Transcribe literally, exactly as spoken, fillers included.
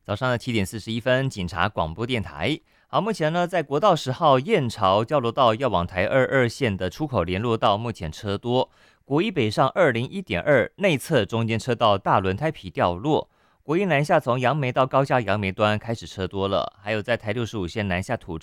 早上的七点四十一分，警察广播电台。好，目前呢，在国道十号燕巢交流道要往台二二线的出口联络道，目前车多。国一北上二零一点二内侧中间车道大轮胎皮掉落。国一南下从杨梅到高架杨梅端开始车多了，还有在台六十五线南下土